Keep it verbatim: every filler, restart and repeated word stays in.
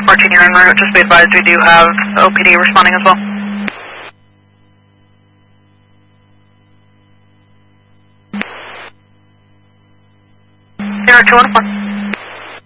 fourteen, you're en route. Just be advised we do have O P D responding as well. zero two one four.